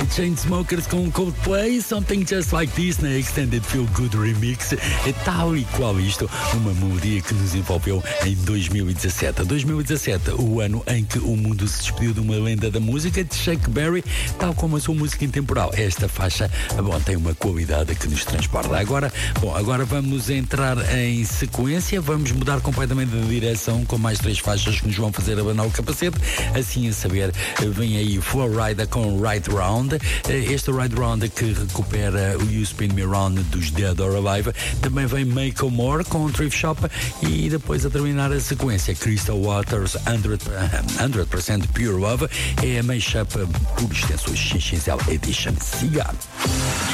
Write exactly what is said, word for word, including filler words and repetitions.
Chainsmokers com Coldplay, Something Just Like This na Extended Feel Good Remix. É tal e qual isto, uma melodia que nos envolveu em dois mil e dezassete. dois mil e dezassete, o ano em que o mundo se despediu de uma lenda da música, de Chuck Berry, tal como a sua música intemporal. Esta faixa, bom, tem uma qualidade que nos transporta. Agora, bom, agora vamos entrar em sequência, vamos mudar completamente de direção com mais três faixas que nos vão fazer abanar o capacete. Assim a saber, vem aí Florida com Right Round, este Right Round que recupera o You Spin Me Round dos Dead or Alive. Também vem Make More com Thrift Shop e depois a terminar a sequência Crystal Waters cem por cento Pure Love, é a mashup por extensões X X L Edition. Siga!